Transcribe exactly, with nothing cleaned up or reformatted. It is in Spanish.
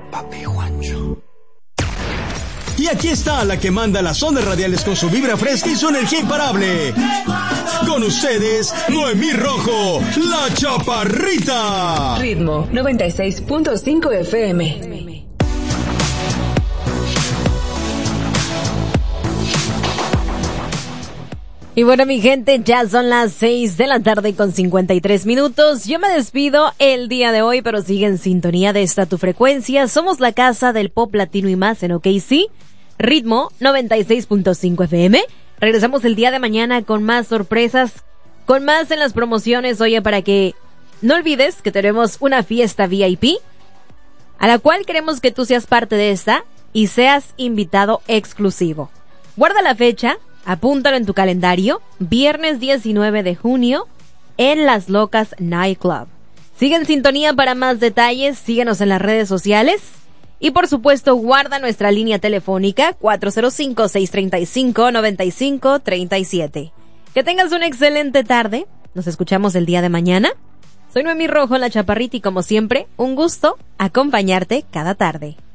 Papi Juancho. Y aquí está la que manda las ondas radiales con su vibra fresca y su energía imparable. Con ustedes, Noemí Rojo, la Chaparrita. Ritmo noventa y seis punto cinco F M. Y bueno, mi gente, ya son las seis de la tarde con cincuenta y tres minutos. Yo me despido el día de hoy, pero sigue en sintonía de esta tu frecuencia. Somos la casa del pop latino y más en O K C. Ritmo noventa y seis punto cinco F M. Regresamos el día de mañana con más sorpresas, con más en las promociones. Oye, para que no olvides que tenemos una fiesta V I P, a la cual queremos que tú seas parte de esta y seas invitado exclusivo. Guarda la fecha. Apúntalo en tu calendario, viernes diecinueve de junio, en Las Locas Nightclub. Sigue en sintonía para más detalles, síguenos en las redes sociales y por supuesto guarda nuestra línea telefónica cuatro cero cinco, seis tres cinco, nueve cinco tres siete. Que tengas una excelente tarde, nos escuchamos el día de mañana. Soy Noemí Rojo, la Chaparrita, y como siempre, un gusto acompañarte cada tarde.